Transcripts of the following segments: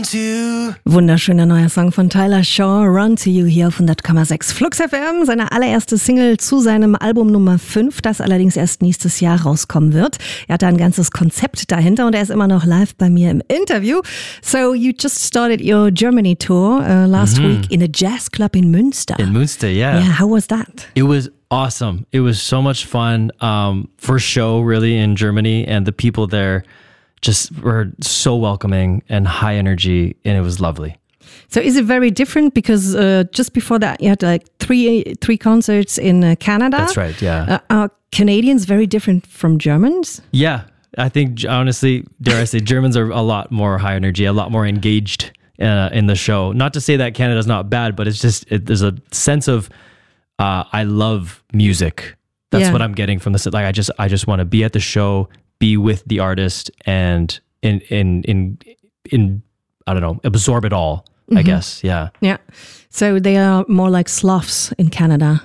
run to. Wunderschöner neuer Song von Tyler Shaw, Run to You hier auf 100,6 Flux FM. Seine allererste Single zu seinem Album Nummer 5, das allerdings erst nächstes Jahr rauskommen wird. Er hat da ein ganzes Konzept dahinter und er ist immer noch live bei mir im Interview. So you just started your Germany tour last week in a jazz club in Münster. In Münster, yeah. Yeah, how was that? It was awesome. It was so much fun. First show really in Germany, and the people there just were so welcoming and high energy, and it was lovely. So is it very different? Because just before that, you had like three concerts in Canada. That's right, yeah. Are Canadians very different from Germans? Yeah, I think, honestly, dare I say, Germans are a lot more high energy, a lot more engaged in the show. Not to say that Canada's not bad, but it's just, there's a sense of, I love music. That's what I'm getting from this. Like, I just want to be at the show, be with the artist, and in I don't know, absorb it all, I guess. Yeah. Yeah. So they are more like Slavs in Canada.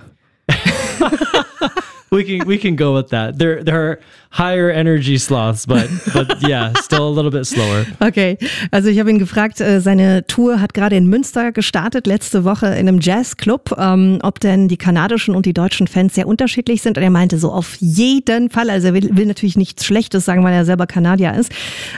We can go with that. They're higher energy sloths, but yeah, still a little bit slower. Okay, also ich habe ihn gefragt, seine Tour hat gerade in Münster gestartet, letzte Woche in einem Jazzclub, ob denn die kanadischen und die deutschen Fans sehr unterschiedlich sind. Und er meinte so, auf jeden Fall, also er will natürlich nichts Schlechtes sagen, weil er selber Kanadier ist.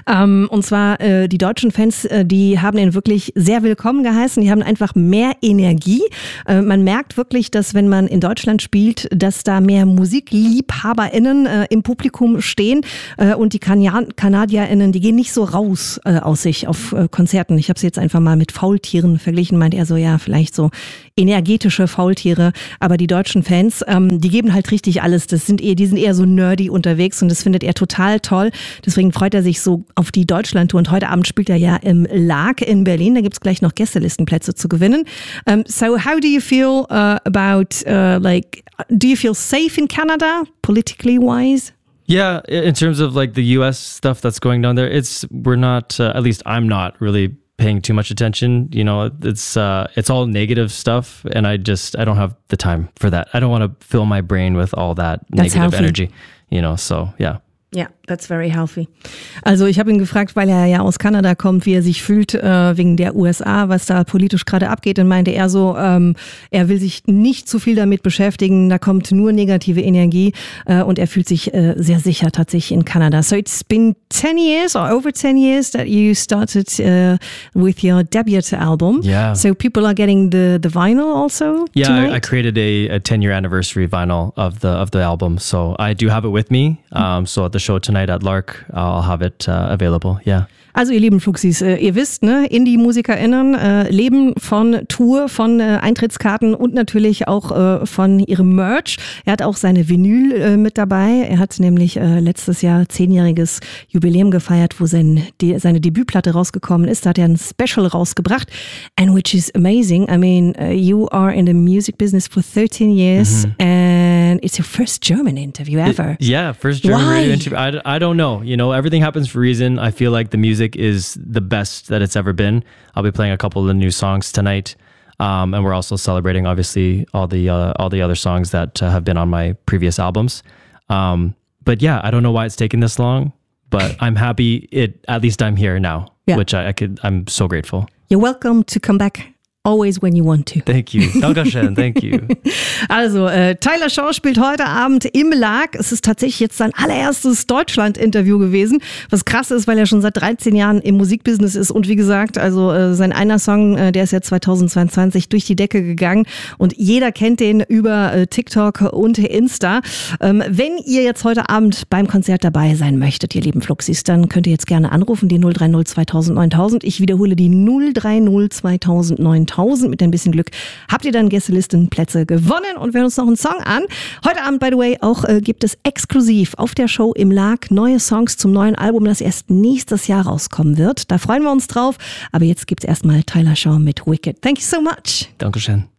Und zwar die deutschen Fans, die haben ihn wirklich sehr willkommen geheißen, die haben einfach mehr Energie. Man merkt wirklich, dass wenn man in Deutschland spielt, dass da mehr MusikliebhaberInnen im Publikum stehen und die KanadierInnen, die gehen nicht so raus aus sich auf Konzerten. Ich habe es jetzt einfach mal mit Faultieren verglichen, meint er so, ja, vielleicht so energetische Faultiere, aber die deutschen Fans, die geben halt richtig alles. Die sind eher so nerdy unterwegs und das findet er total toll. Deswegen freut er sich so auf die Deutschlandtour und heute Abend spielt er ja im Lag in Berlin. Da gibt's gleich noch Gästelistenplätze zu gewinnen. So how do you feel about do you feel safe in Canada, politically wise? Yeah, in terms of like the U.S. stuff that's going down there, we're not, at least I'm not really paying too much attention. You know, it's all negative stuff, and I don't have the time for that. I don't want to fill my brain with all that negative energy, you know, so yeah. Yeah, that's very healthy. Also ich habe ihn gefragt, weil er ja aus Kanada kommt, wie er sich fühlt wegen der USA, was da politisch gerade abgeht. Und meinte er so, er will sich nicht zu viel damit beschäftigen, da kommt nur negative Energie und er fühlt sich sehr sicher tatsächlich in Kanada. So it's been 10 years or over 10 years that you started with your debut album. Yeah. So people are getting the vinyl also tonight? I created a 10-year anniversary vinyl of the album. So I do have it with me. So at the show tonight at Lark, I'll have it available, yeah. Also ihr lieben Fluxis, ihr wisst, ne, Indie-MusikerInnen leben von Tour, von Eintrittskarten und natürlich auch von ihrem Merch. Er hat auch seine Vinyl mit dabei. Er hat nämlich letztes Jahr 10-jähriges Jubiläum gefeiert, wo seine Debütplatte rausgekommen ist. Da hat er ein Special rausgebracht, and which is amazing. I mean, you are in the music business for 13 years and it's your first German interview ever. First German radio interview. I don't know. You know, everything happens for a reason. I feel like the music is the best that it's ever been. I'll be playing a couple of the new songs tonight, and we're also celebrating, obviously, all the other songs that have been on my previous albums. But yeah, I don't know why it's taken this long, but I'm happy. At least I'm here now, which I'm so grateful. You're welcome to come back. Always when you want to. Thank you. Dankeschön, thank you. Also, Tyler Shaw spielt heute Abend im Lag. Es ist tatsächlich jetzt sein allererstes Deutschland-Interview gewesen. Was krass ist, weil er schon seit 13 Jahren im Musikbusiness ist. Und wie gesagt, also sein einer Song, der ist ja 2022 durch die Decke gegangen. Und jeder kennt den über TikTok und Insta. Wenn ihr jetzt heute Abend beim Konzert dabei sein möchtet, ihr lieben Fluxis, dann könnt ihr jetzt gerne anrufen, die 030 2000 9000. Ich wiederhole die 030 2000 9000. Mit ein bisschen Glück habt ihr dann Gästelistenplätze gewonnen und wir hören uns noch einen Song an. Heute Abend, by the way, auch gibt es exklusiv auf der Show im Lag neue Songs zum neuen Album, das erst nächstes Jahr rauskommen wird. Da freuen wir uns drauf. Aber jetzt gibt's erstmal Tyler Shaw mit Wicked. Thank you so much. Dankeschön.